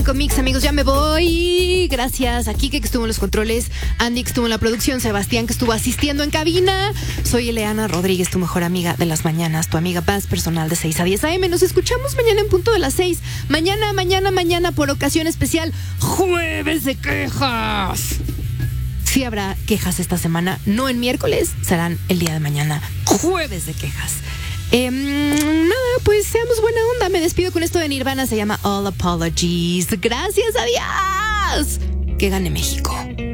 Mix, amigos, ya me voy. Gracias a Kike, que estuvo en los controles, Andy, que estuvo en la producción, Sebastián, que estuvo asistiendo en cabina. Soy Eleana Rodríguez, tu mejor amiga de las mañanas, tu amiga más personal de 6 a 10 a.m. Nos escuchamos mañana en punto de las 6. Mañana, por ocasión especial, Jueves de Quejas. Sí habrá quejas esta semana, no en miércoles, serán el día de mañana, Jueves de Quejas. Nada, pues seamos buena onda. Me despido con esto de Nirvana, se llama All Apologies. Gracias, adiós. Que gane México.